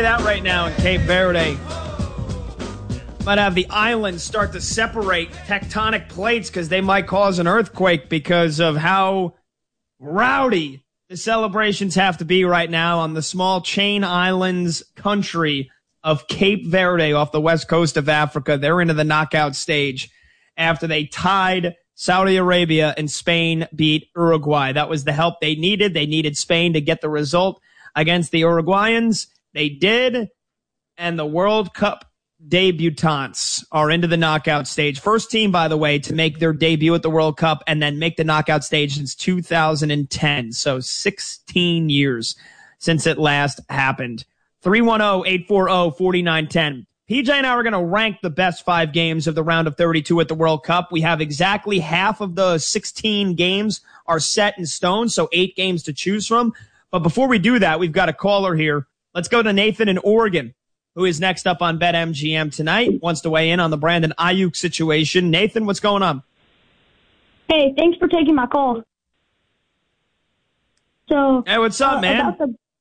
that right now in Cape Verde. Might have the islands start to separate tectonic plates because they might cause an earthquake because of how rowdy the celebrations have to be right now on the small chain islands country of Cape Verde off the west coast of Africa. They're into the knockout stage after they tied Saudi Arabia and Spain beat Uruguay. That was the help they needed. They needed Spain to get the result against the Uruguayans. They did, and the World Cup debutants are into the knockout stage. First team, by the way, to make their debut at the World Cup and then make the knockout stage since 2010. So 16 years since it last happened. 310-840-4910. PJ and I are going to rank the best 5 games of the round of 32 at the World Cup. We have exactly half of the 16 games are set in stone, so 8 games to choose from. But before we do that, we've got a caller here. Let's go to Nathan in Oregon, who is next up on BetMGM tonight, wants to weigh in on the Brandon Ayuk situation. Nathan, what's going on? Hey, thanks for taking my call. So, hey, what's up, man?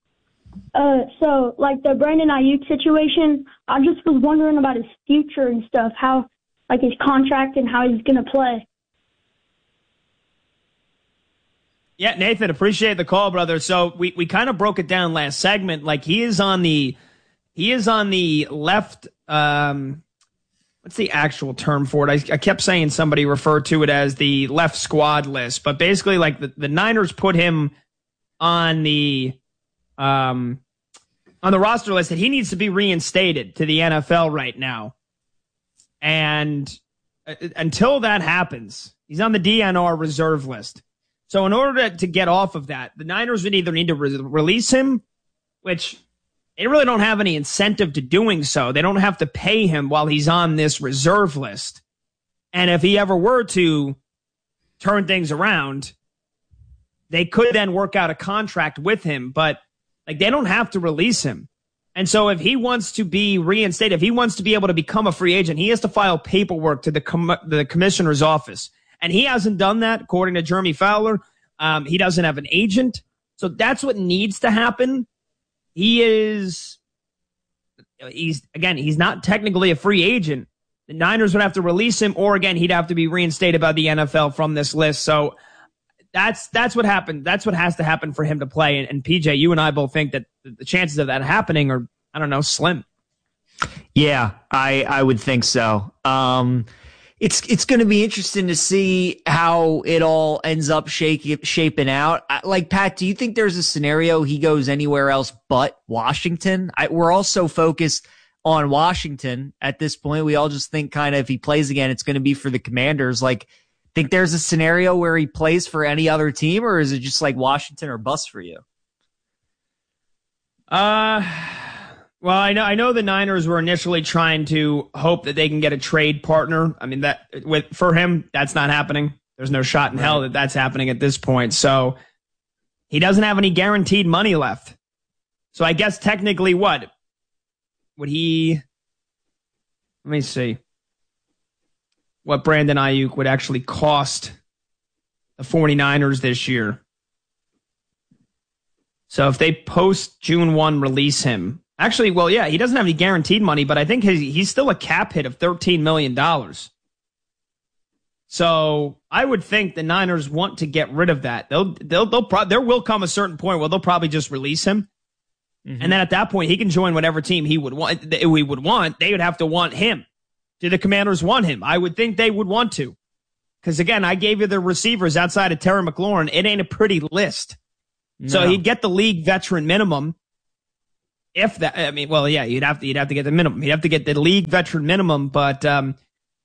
The Brandon Ayuk situation, I just was wondering about his future and stuff, how, his contract and how he's going to play. Yeah, Nathan, appreciate the call, brother. So we kind of broke it down last segment. He is on the left. What's the actual term for it? I kept saying somebody referred to it as the left squad list, but basically the Niners put him on the roster list that he needs to be reinstated to the NFL right now. And until that happens, he's on the DNR reserve list. So in order to get off of that, the Niners would either need to release him, which they really don't have any incentive to doing so. They don't have to pay him while he's on this reserve list. And if he ever were to turn things around, they could then work out a contract with him. But they don't have to release him. And so if he wants to be reinstated, if he wants to be able to become a free agent, he has to file paperwork to the commissioner's office. And he hasn't done that, according to Jeremy Fowler. He doesn't have an agent. So that's what needs to happen. He's not technically a free agent. The Niners would have to release him, or again, he'd have to be reinstated by the NFL from this list. So that's what happened. That's what has to happen for him to play. And PJ, you and I both think that the chances of that happening are, slim. Yeah, I would think so. It's going to be interesting to see how it all ends up shaping out. Pat, do you think there's a scenario he goes anywhere else but Washington? We're all so focused on Washington at this point. We all just think kind of if he plays again, it's going to be for the Commanders. Think there's a scenario where he plays for any other team, or is it just Washington or bust for you? Well, I know the Niners were initially trying to hope that they can get a trade partner. I mean, for him, that's not happening. There's no shot in hell that that's happening at this point. So he doesn't have any guaranteed money left. So I guess technically what? Would he... Let me see what Brandon Ayuk would actually cost the 49ers this year. So if they post June 1 release him... Actually, well, yeah, he doesn't have any guaranteed money, but I think he's still a cap hit of $13 million. So I would think the Niners want to get rid of that. There will come a certain point where they'll probably just release him. Mm-hmm. And then at that point, he can join whatever team he would want. They would have to want him. Do the Commanders want him? I would think they would want to. Because, again, I gave you the receivers outside of Terry McLaurin. It ain't a pretty list. No. So he'd get the league veteran minimum. If that, you'd have to get the minimum. You'd have to get the league veteran minimum, but it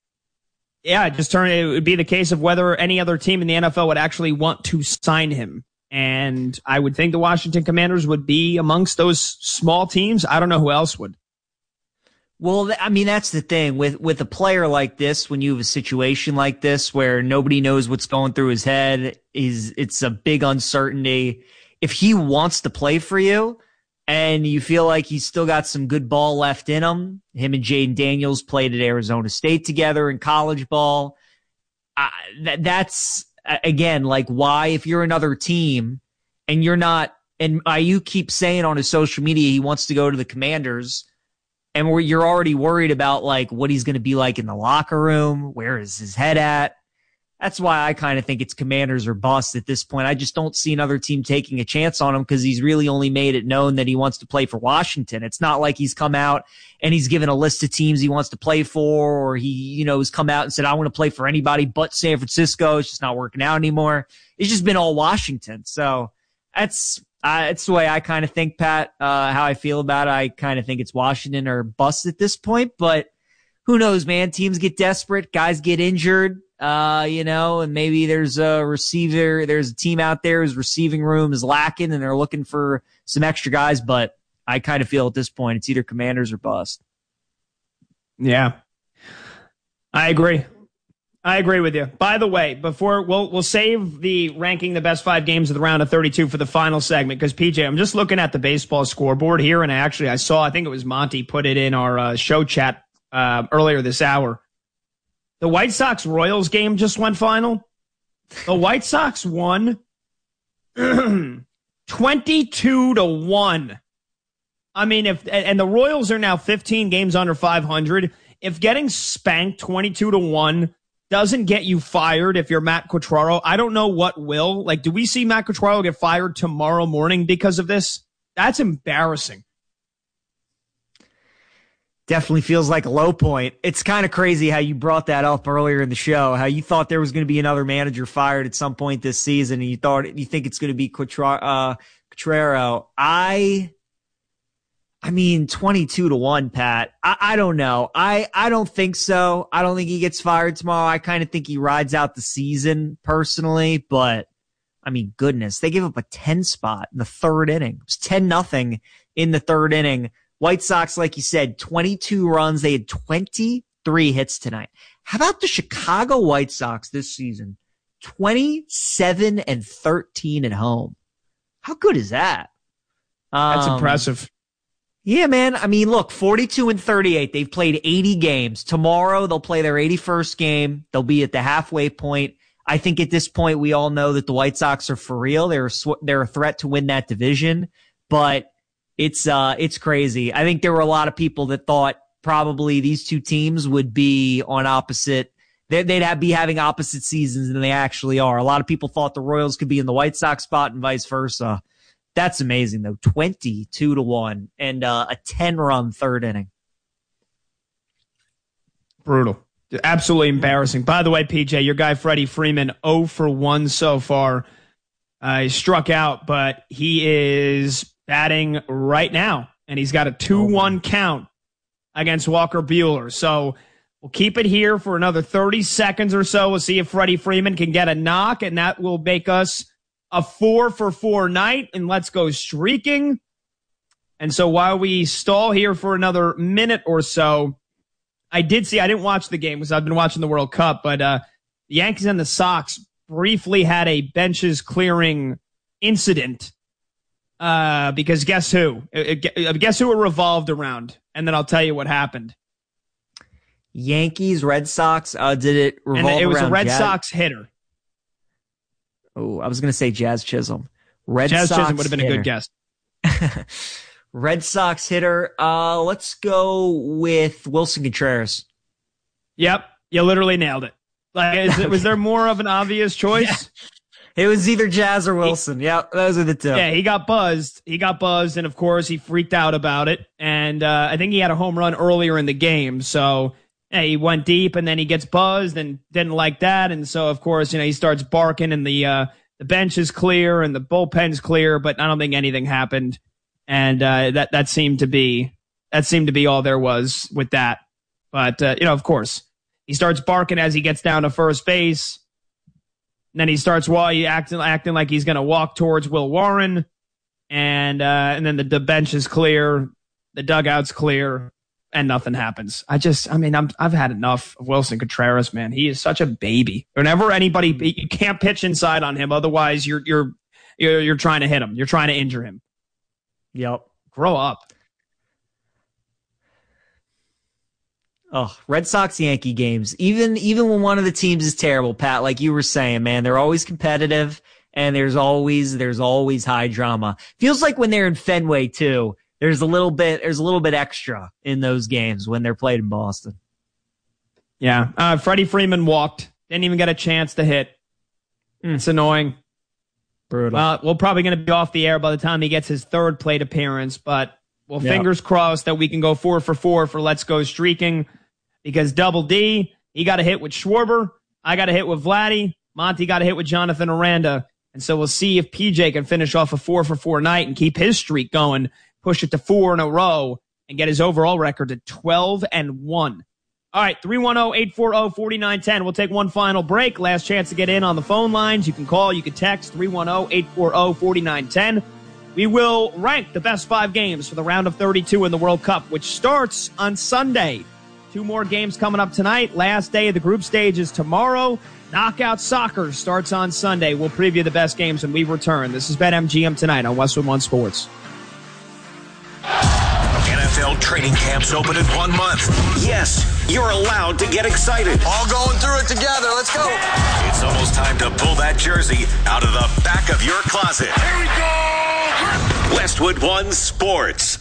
would be the case of whether any other team in the NFL would actually want to sign him. And I would think the Washington Commanders would be amongst those small teams. I don't know who else would. Well, I mean, that's the thing with a player like this, when you have a situation like this where nobody knows what's going through his head, it's a big uncertainty. If he wants to play for you, and you feel like he's still got some good ball left in him. Him and Jaden Daniels played at Arizona State together in college ball. That's, again, why if you're another team and you're not And Ayuk keeps saying on his social media he wants to go to the Commanders. And you're already worried about like what he's going to be like in the locker room. Where is his head at? That's why I kind of think it's Commanders or bust at this point. I just don't see another team taking a chance on him because he's really only made it known that he wants to play for Washington. It's not like he's come out and he's given a list of teams he wants to play for, or he, has come out and said, I want to play for anybody but San Francisco. It's just not working out anymore. It's just been all Washington. So it's the way I kind of think, Pat, how I feel about it. I kind of think it's Washington or bust at this point, but who knows, man? Teams get desperate. Guys get injured. And maybe there's a team out there whose receiving room is lacking and they're looking for some extra guys, but I kind of feel at this point it's either Commanders or bust. Yeah. I agree with you. By the way, before we'll save the ranking the best 5 games of the round of 32 for the final segment, because PJ, I'm just looking at the baseball scoreboard here, and I think it was Monty put it in our show chat earlier this hour. The White Sox-Royals game just went final. The White Sox won 22-1. I mean, and the Royals are now 15 games under 500. If getting spanked 22-1 doesn't get you fired if you're Matt Quatraro, I don't know what will. Like, do we see Matt Quatraro get fired tomorrow morning because of this? That's embarrassing. Definitely feels like a low point. It's kind of crazy how you brought that up earlier in the show, how you thought there was going to be another manager fired at some point this season, and you think it's going to be Quatraro. I mean, 22-1, Pat. I don't know. I don't think so. I don't think he gets fired tomorrow. I kind of think he rides out the season personally, but I mean, goodness, they gave up a 10 spot in the third inning. It was 10-0 in the third inning. White Sox, like you said, 22 runs. They had 23 hits tonight. How about the Chicago White Sox this season? 27-13 at home. How good is that? That's impressive. Yeah, man. I mean, look, 42-38. They've played 80 games. Tomorrow, they'll play their 81st game. They'll be at the halfway point. I think at this point, we all know that the White Sox are for real. They're a threat to win that division, but it's crazy. I think there were a lot of people that thought probably these two teams would be on opposite. They'd be having opposite seasons than they actually are. A lot of people thought the Royals could be in the White Sox spot and vice versa. That's amazing though. 22-1 and a 10-run third inning. Brutal. Absolutely embarrassing. By the way, PJ, your guy Freddie Freeman 0 for 1 so far. He struck out, but he is batting right now, and he's got a 2-1 count against Walker Buehler. So we'll keep it here for another 30 seconds or so. We'll see if Freddie Freeman can get a knock, and that will make us a 4 for 4 night, and let's go streaking. And so while we stall here for another minute or so, I didn't watch the game because I've been watching the World Cup, but the Yankees and the Sox briefly had a benches clearing incident. Because guess who? Guess who it revolved around? And then I'll tell you what happened. Yankees, Red Sox. Did it revolve around? And it was a Red Sox hitter. Oh, I was going to say Jazz Chisholm. Jazz Chisholm would have been a good guess. Red Sox hitter. Let's go with Wilson Contreras. Yep, you literally nailed it. Like, was there more of an obvious choice? Yeah. It was either Jazz or Wilson. Yeah, those are the two. Yeah, he got buzzed, and of course he freaked out about it. And I think he had a home run earlier in the game, so he went deep, and then he gets buzzed and didn't like that, and so of course he starts barking, and the bench is clear and the bullpen's clear, but I don't think anything happened, and that seemed to be all there was with that. But of course he starts barking as he gets down to first base. And then he starts acting like he's going to walk towards Will Warren, and then the bench is clear, the dugout's clear, and nothing happens. I've had enough of Wilson Contreras, man. He is such a baby. Whenever you can't pitch inside on him, otherwise you're trying to hit him, you're trying to injure him. Yep, grow up. Oh, Red Sox Yankee games. Even when one of the teams is terrible, Pat, like you were saying, man, they're always competitive and there's always high drama. Feels like when they're in Fenway too, there's a little bit extra in those games when they're played in Boston. Yeah. Freddie Freeman walked. Didn't even get a chance to hit. It's annoying. Brutal. We're probably going to be off the air by the time he gets his third plate appearance, but fingers crossed that we can go 4 for 4 for Let's Go Streaking, because Double D, he got a hit with Schwarber. I got a hit with Vladdy. Monty got a hit with Jonathan Aranda. And so we'll see if PJ can finish off a 4 for 4 night and keep his streak going, push it to 4 in a row, and get his overall record to 12-1. All right, 310-840-4910. We'll take one final break. Last chance to get in on the phone lines. You can call, you can text 310-840-4910. We will rank the best 5 games for the round of 32 in the World Cup, which starts on Sunday. 2 more games coming up tonight. Last day of the group stage is tomorrow. Knockout Soccer starts on Sunday. We'll preview the best games when we return. This is BetMGM tonight on Westwood One Sports. NFL training camps open in 1 month. Yes, you're allowed to get excited. All going through it together. Let's go. It's almost time to pull that jersey out of the back of your closet. Here we go. Westwood One Sports.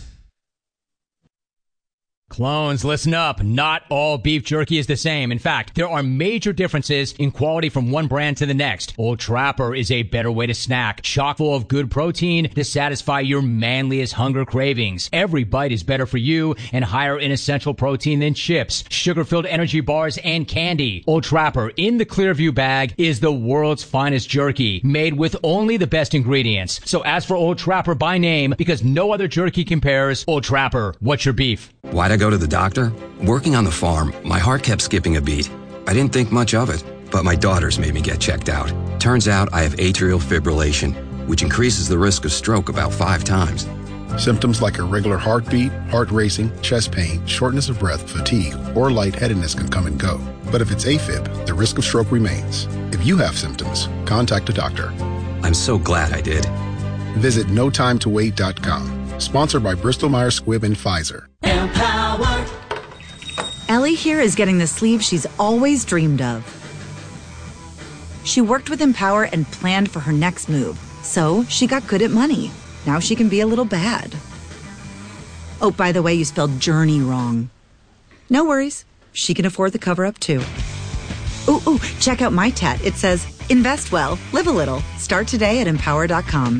Clones, listen up. Not all beef jerky is the same. In fact, there are major differences in quality from one brand to the next. Old Trapper is a better way to snack, chock full of good protein to satisfy your manliest hunger cravings. Every bite is better for you and higher in essential protein than chips, sugar-filled energy bars, and candy. Old Trapper in the Clearview bag is the world's finest jerky, made with only the best ingredients. So ask for Old Trapper by name, because no other jerky compares. Old Trapper, what's your beef? Why'd I go to the doctor? Working on the farm, my heart kept skipping a beat. I didn't think much of it, but my daughters made me get checked out. Turns out I have atrial fibrillation, which increases the risk of stroke about 5 times. Symptoms like irregular heartbeat, heart racing, chest pain, shortness of breath, fatigue, or lightheadedness can come and go. But if it's AFib, the risk of stroke remains. If you have symptoms, contact a doctor. I'm so glad I did. Visit notimetowait.com. Sponsored by Bristol-Myers Squibb and Pfizer. Empower. Ellie here is getting the sleeve she's always dreamed of. She worked with Empower and planned for her next move, so she got good at money. Now she can be a little bad. Oh, by the way, you spelled journey wrong. No worries. She can afford the cover-up, too. Ooh, check out my tat. It says, invest well, live a little. Start today at Empower.com.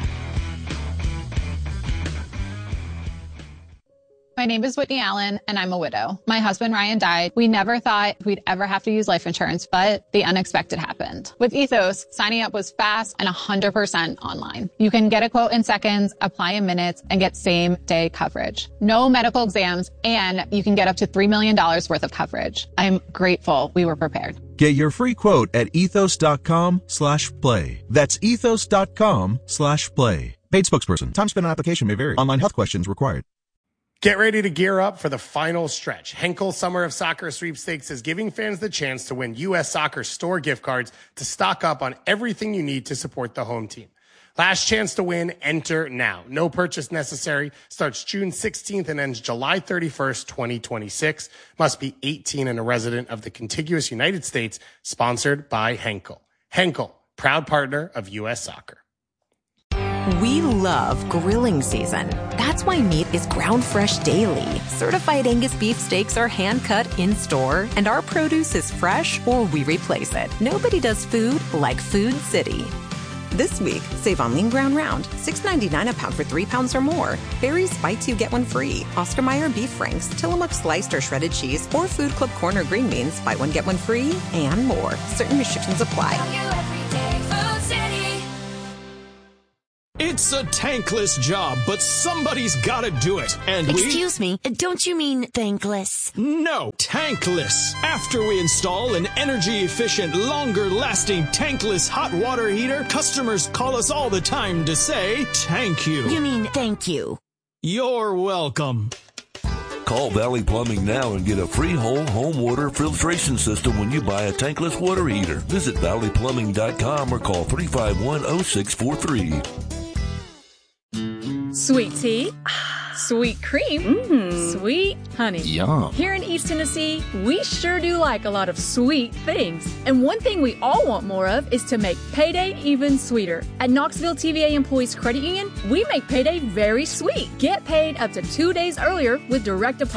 My name is Whitney Allen, and I'm a widow. My husband, Ryan, died. We never thought we'd ever have to use life insurance, but the unexpected happened. With Ethos, signing up was fast and 100% online. You can get a quote in seconds, apply in minutes, and get same-day coverage. No medical exams, and you can get up to $3 million worth of coverage. I'm grateful we were prepared. Get your free quote at ethos.com/play. That's ethos.com/play. Paid spokesperson. Time spent on application may vary. Online health questions required. Get ready to gear up for the final stretch. Henkel Summer of Soccer Sweepstakes is giving fans the chance to win U.S. Soccer store gift cards to stock up on everything you need to support the home team. Last chance to win, enter now. No purchase necessary. Starts June 16th and ends July 31st, 2026. Must be 18 and a resident of the contiguous United States. Sponsored by Henkel. Henkel, proud partner of U.S. Soccer. We love grilling season. That's why meat is ground fresh daily. Certified Angus beef steaks are hand cut in store, and our produce is fresh or we replace it. Nobody does food like Food City. This week, save on lean ground round, $6.99 a pound for 3 pounds or more. Barry's Buy 2 Get 1 free. Oscar Mayer beef franks, Tillamook sliced or shredded cheese, or Food Club corn or green beans. Buy 1 get 1 free, and more. Certain restrictions apply. It's a tankless job, but somebody's gotta do it. And Excuse me, don't you mean thankless? No, tankless. After we install an energy-efficient, longer-lasting tankless hot water heater, customers call us all the time to say, thank you. You mean thank you. You're welcome. Call Valley Plumbing now and get a free whole home water filtration system when you buy a tankless water heater. Visit valleyplumbing.com or call 351-0643. Sweet tea? sweet cream, sweet honey. Yum. Here in East Tennessee, we sure do like a lot of sweet things. And one thing we all want more of is to make payday even sweeter. At Knoxville TVA Employees Credit Union, we make payday very sweet. Get paid up to 2 days earlier with direct deposit.